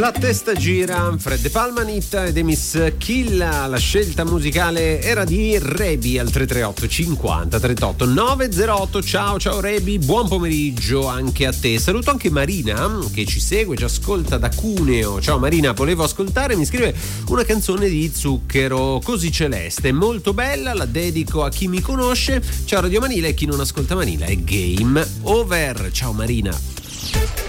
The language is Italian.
La testa gira, Fred De Palma, Nitta ed Emis Killa. La scelta musicale era di Rebi al 338 50 38 908. Ciao Rebi, buon pomeriggio anche a te. Saluto anche Marina che ci segue, ci ascolta da Cuneo. Ciao Marina, volevo ascoltare, mi scrive una canzone di Zucchero, Così Celeste, molto bella, la dedico a chi mi conosce. Ciao Radio Manila, e chi non ascolta Manila è Game Over. Ciao Marina.